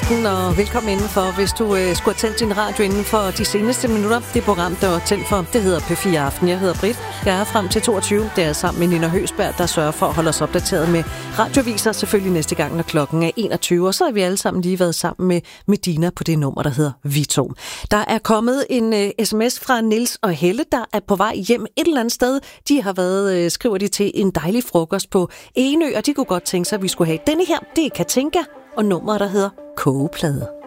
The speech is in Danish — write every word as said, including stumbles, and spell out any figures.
aften, og velkommen indenfor. Hvis du øh, skulle have tændt din radio inden for de seneste minutter, det program, der var tændt for, det hedder P fire Aften. Jeg hedder Britt. Jeg er frem til toogtyve. Det er sammen med Nina Høsberg, der sørger for at holde os opdateret med radioviser. Selvfølgelig næste gang, når klokken er enogtyve. Og så har vi alle sammen lige været sammen med Medina på det nummer, der hedder Vito. Der er kommet en øh, sms fra Niels og Helle, der er på vej hjem et eller andet sted. De har været, øh, skriver de, til en dejlig frokost på Enø, og de kunne godt tænke sig, at vi skulle have denne her. Det er Katinka og nummeret, der hedder Kogeplade.